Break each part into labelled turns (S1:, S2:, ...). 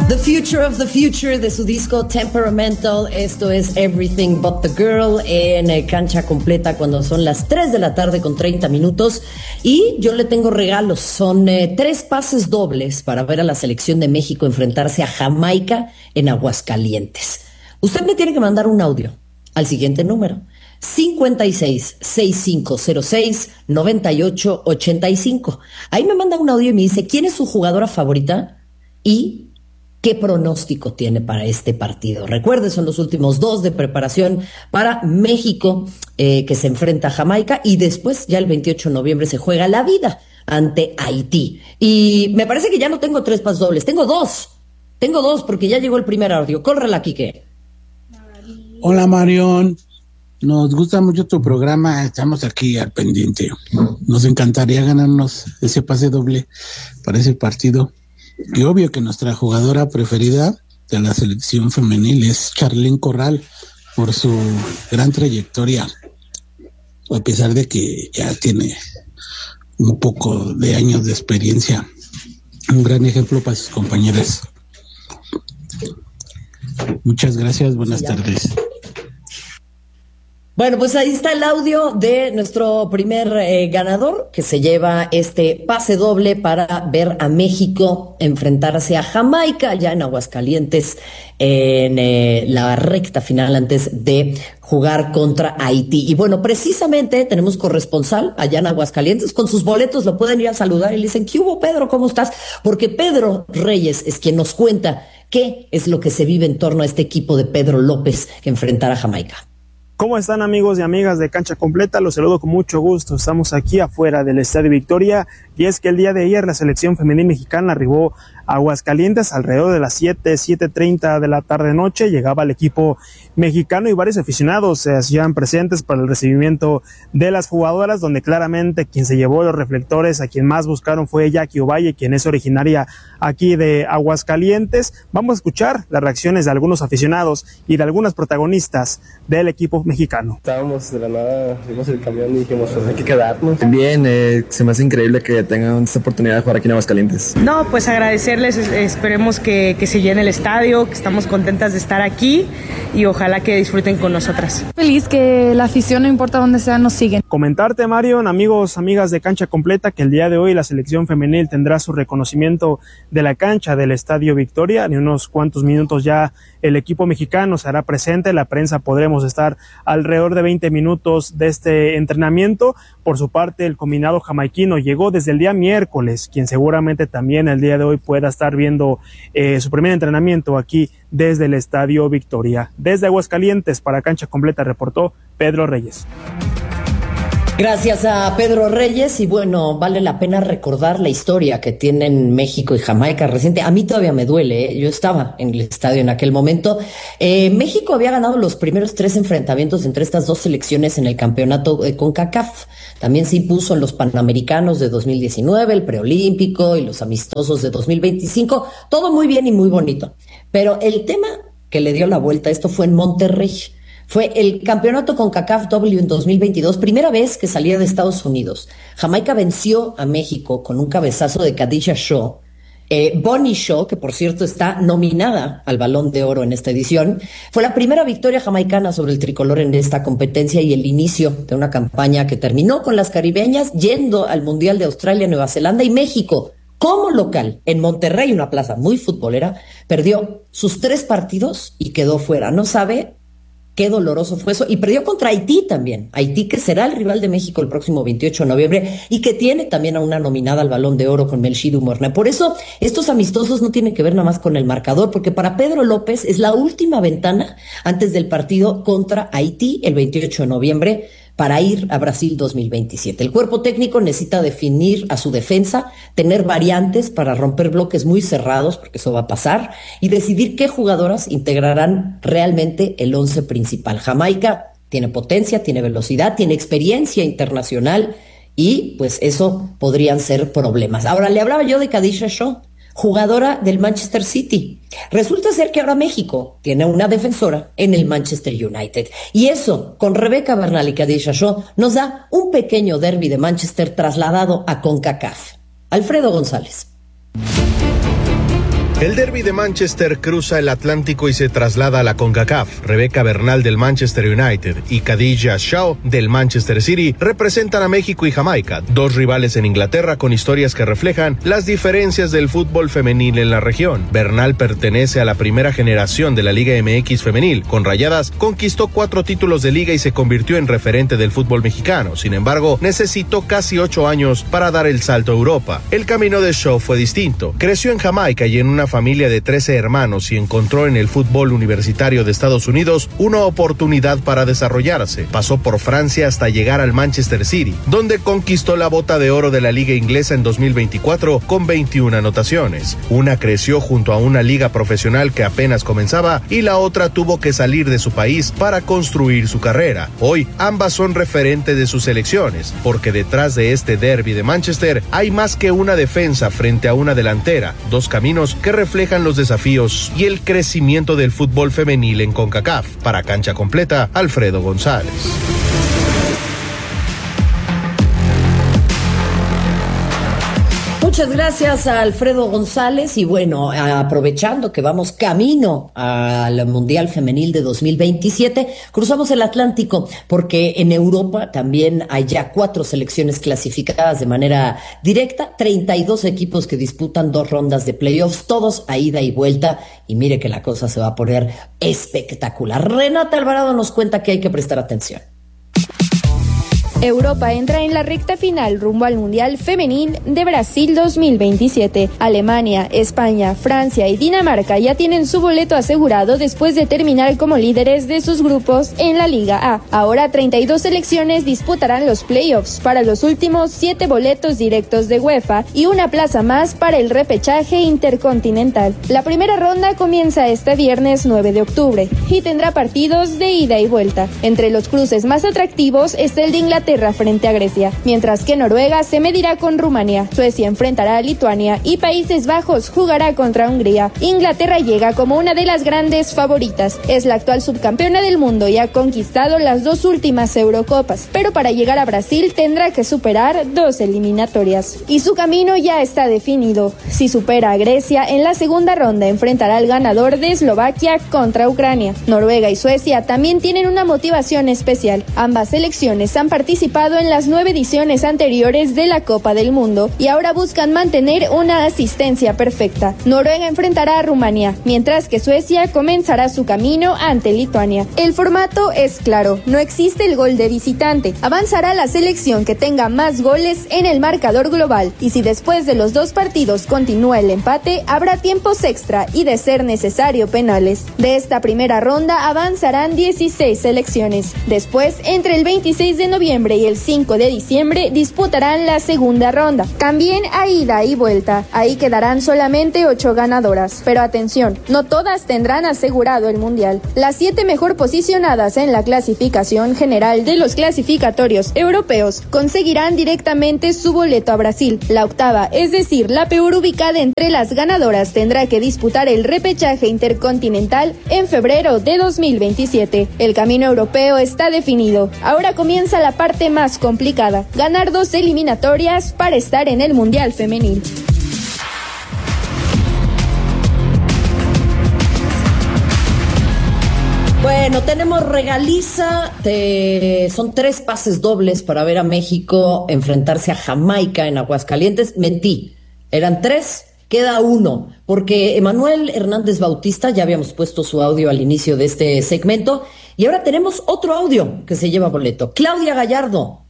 S1: The Future of the Future de su disco Temperamental. Esto es Everything But the Girl en cancha completa cuando son las 3 de la tarde con 30 minutos. Y yo le tengo regalos. Son 3 pases dobles para ver a la selección de México enfrentarse a Jamaica en Aguascalientes. Usted me tiene que mandar un audio al siguiente número: 56-6506-9885. Ahí me manda un audio y me dice quién es su jugadora favorita y qué pronóstico tiene para este partido. Recuerde, son los últimos 2 de preparación para México, que se enfrenta a Jamaica, y después, ya el 28 de noviembre, se juega la vida ante Haití. Y me parece que ya no tengo 3 pases dobles, tengo 2. Tengo 2 porque ya llegó el primer audio. Córrela, Quique.
S2: Hola, Marión. Nos gusta mucho tu programa, estamos aquí al pendiente. Nos encantaría ganarnos ese pase doble para ese partido. Y obvio que nuestra jugadora preferida de la selección femenil es Charlyn Corral, por su gran trayectoria, a pesar de que ya tiene un poco de años de experiencia. Un gran ejemplo para sus compañeras. Muchas gracias, buenas tardes.
S1: Bueno, pues ahí está el audio de nuestro primer ganador, que se lleva este pase doble para ver a México enfrentarse a Jamaica ya en Aguascalientes en la recta final antes de jugar contra Haití. Y bueno, precisamente tenemos corresponsal allá en Aguascalientes con sus boletos, lo pueden ir a saludar y le dicen: ¿qué hubo, Pedro? ¿Cómo estás? Porque Pedro Reyes es quien nos cuenta qué es lo que se vive en torno a este equipo de Pedro López que enfrentará a Jamaica.
S3: ¿Cómo están, amigos y amigas de Cancha Completa? Los saludo con mucho gusto. Estamos aquí afuera del Estadio Victoria, y es que el día de ayer la selección femenil mexicana arribó a Aguascalientes alrededor de las 7:30 de la tarde-noche. Llegaba el equipo mexicano y varios aficionados se hacían presentes para el recibimiento de las jugadoras, donde claramente quien se llevó los reflectores, a quien más buscaron, fue Jackie Ovalle, quien es originaria aquí de Aguascalientes. Vamos a escuchar las reacciones de algunos aficionados y de algunas protagonistas del equipo mexicano.
S4: Estábamos de la nada, vimos el camión y dijimos, pues hay que quedarnos.
S5: Bien, se me hace increíble que tengan esta oportunidad de jugar aquí en Aguascalientes.
S6: No, pues agradecerles, esperemos que se llene el estadio, que estamos contentas de estar aquí y ojalá que disfruten con nosotras.
S7: Feliz que la afición, no importa dónde sea, nos siguen.
S3: Comentarte, Marion, amigos, amigas de Cancha Completa, que el día de hoy la selección femenil tendrá su reconocimiento de la cancha del Estadio Victoria. En unos cuantos minutos ya el equipo mexicano se hará presente, la prensa podremos estar alrededor de 20 minutos de este entrenamiento. Por su parte, el combinado jamaiquino llegó desde el día miércoles, quien seguramente también el día de hoy pueda estar viendo su primer entrenamiento aquí desde el Estadio Victoria. Desde Aguascalientes, para Cancha Completa, reportó Pedro Reyes.
S1: Gracias a Pedro Reyes. Y bueno, vale la pena recordar la historia que tienen México y Jamaica reciente. A mí todavía me duele, ¿eh? Yo estaba en el estadio en aquel momento. México había ganado los primeros 3 enfrentamientos entre estas 2 selecciones en el campeonato CONCACAF. También se impuso en los Panamericanos de 2019, el preolímpico y los amistosos de 2025. Todo muy bien y muy bonito. Pero el tema que le dio la vuelta a esto fue en Monterrey. Fue el campeonato CONCACAF W en 2022, primera vez que salía de Estados Unidos. Jamaica venció a México con un cabezazo de Khadija Shaw. Bonnie Shaw, que por cierto está nominada al Balón de Oro en esta edición, fue la primera victoria jamaicana sobre el tricolor en esta competencia y el inicio de una campaña que terminó con las caribeñas yendo al Mundial de Australia, Nueva Zelanda y México. Como local, en Monterrey, una plaza muy futbolera, perdió sus 3 partidos y quedó fuera. No sabe qué doloroso fue eso. Y perdió contra Haití también. Haití, que será el rival de México el próximo 28 de noviembre y que tiene también a una nominada al Balón de Oro con Melchidu Morné. Por eso, estos amistosos no tienen que ver nada más con el marcador, porque para Pedro López es la última ventana antes del partido contra Haití el 28 de noviembre para ir a Brasil 2027. El cuerpo técnico necesita definir a su defensa, tener variantes para romper bloques muy cerrados, porque eso va a pasar, y decidir qué jugadoras integrarán realmente el 11 principal. Jamaica tiene potencia, tiene velocidad, tiene experiencia internacional y pues eso podrían ser problemas. Ahora, le hablaba yo de Khadija Shaw, jugadora del Manchester City. Resulta ser que ahora México tiene una defensora en el Manchester United. Y eso, con Rebeca Bernal y Khadija Shaw, nos da un pequeño derbi de Manchester trasladado a CONCACAF. Alfredo González.
S8: El derbi de Manchester cruza el Atlántico y se traslada a la CONCACAF. Rebecca Bernal del Manchester United y Khadija Shaw del Manchester City representan a México y Jamaica, dos rivales en Inglaterra con historias que reflejan las diferencias del fútbol femenil en la región. Bernal pertenece a la primera generación de la Liga MX femenil. Con Rayadas conquistó 4 títulos de liga y se convirtió en referente del fútbol mexicano. Sin embargo, necesitó casi 8 años para dar el salto a Europa. El camino de Shaw fue distinto. Creció en Jamaica y en una familia de 13 hermanos y encontró en el fútbol universitario de Estados Unidos una oportunidad para desarrollarse. Pasó por Francia hasta llegar al Manchester City, donde conquistó la bota de oro de la liga inglesa en 2024 con 21 anotaciones. Una creció junto a una liga profesional que apenas comenzaba y la otra tuvo que salir de su país para construir su carrera. Hoy ambas son referentes de sus selecciones, porque detrás de este derbi de Manchester hay más que una defensa frente a una delantera, dos caminos que reflejan los desafíos y el crecimiento del fútbol femenil en CONCACAF. Para Cancha Completa, Alfredo González.
S1: Muchas gracias a Alfredo González y bueno, aprovechando que vamos camino al Mundial Femenil de 2027, cruzamos el Atlántico porque en Europa también hay ya 4 selecciones clasificadas de manera directa, 32 equipos que disputan 2 rondas de playoffs, todos a ida y vuelta, y mire que la cosa se va a poner espectacular. Renata Alvarado nos cuenta que hay que prestar atención.
S9: Europa entra en la recta final rumbo al Mundial Femenil de Brasil 2027. Alemania, España, Francia y Dinamarca ya tienen su boleto asegurado después de terminar como líderes de sus grupos en la Liga A. Ahora 32 selecciones disputarán los playoffs para los últimos 7 boletos directos de UEFA y una plaza más para el repechaje intercontinental. La primera ronda comienza este viernes 9 de octubre y tendrá partidos de ida y vuelta. Entre los cruces más atractivos está el de Inglaterra frente a Grecia, mientras que Noruega se medirá con Rumania, Suecia enfrentará a Lituania y Países Bajos jugará contra Hungría. Inglaterra llega como una de las grandes favoritas, es la actual subcampeona del mundo y ha conquistado las 2 últimas Eurocopas, pero para llegar a Brasil tendrá que superar 2 eliminatorias. Y su camino ya está definido. Si supera a Grecia, en la segunda ronda enfrentará al ganador de Eslovaquia contra Ucrania. Noruega y Suecia también tienen una motivación especial. Ambas selecciones han participado en las 9 ediciones anteriores de la Copa del Mundo y ahora buscan mantener una asistencia perfecta. Noruega enfrentará a Rumania, mientras que Suecia comenzará su camino ante Lituania. El formato es claro, no existe el gol de visitante. Avanzará la selección que tenga más goles en el marcador global y si después de los 2 partidos continúa el empate, habrá tiempos extra y de ser necesario penales. De esta primera ronda avanzarán 16 selecciones. Después, entre el 26 de noviembre y el 5 de diciembre disputarán la segunda ronda, también a ida y vuelta. Ahí quedarán solamente 8 ganadoras, pero atención, no todas tendrán asegurado el mundial. Las 7 mejor posicionadas en la clasificación general de los clasificatorios europeos conseguirán directamente su boleto a Brasil. La octava, es decir, la peor ubicada entre las ganadoras, tendrá que disputar el repechaje intercontinental en febrero de 2027. El camino europeo está definido. Ahora comienza la parte más complicada, ganar 2 eliminatorias para estar en el Mundial Femenil.
S1: Bueno, tenemos regaliza, son 3 pases dobles para ver a México enfrentarse a Jamaica en Aguascalientes. Mentí, eran 3, queda 1, porque Emanuel Hernández Bautista, ya habíamos puesto su audio al inicio de este segmento, y ahora tenemos otro audio que se lleva boleto. Claudia Gallardo.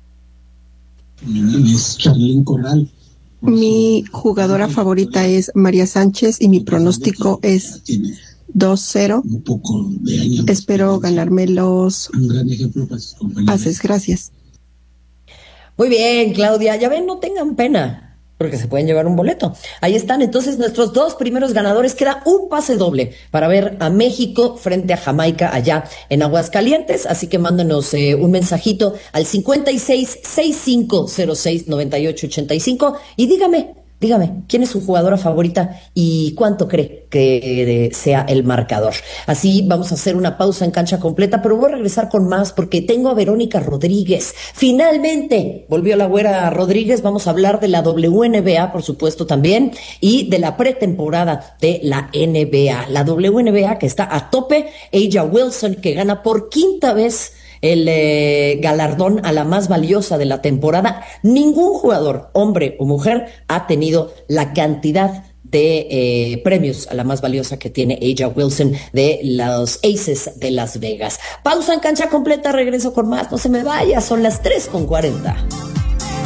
S2: Es Charlene Corral.
S10: Mi jugadora favorita es María Sánchez y mi pronóstico es 2-0. Espero ganarme los pases. Gracias.
S1: Muy bien, Claudia. Ya ven, no tengan pena, porque se pueden llevar un boleto. Ahí están entonces nuestros 2 primeros ganadores. Queda un pase doble para ver a México frente a Jamaica allá en Aguascalientes. Así que mándenos un mensajito al 56 6506 9885 y dígame, Dígame, ¿quién es su jugadora favorita y cuánto cree que sea el marcador? Así vamos a hacer una pausa en Cancha Completa, pero voy a regresar con más porque tengo a Verónica Rodríguez. Finalmente volvió la güera Rodríguez. Vamos a hablar de la WNBA, por supuesto, también, y de la pretemporada de la NBA. La WNBA que está a tope. A'ja Wilson, que gana por quinta vez el galardón a la más valiosa de la temporada. Ningún jugador, hombre o mujer, ha tenido la cantidad de premios a la más valiosa que tiene A'ja Wilson de los Aces de Las Vegas. Pausa en Cancha Completa, regreso con más. No se me vaya, son las 3:40.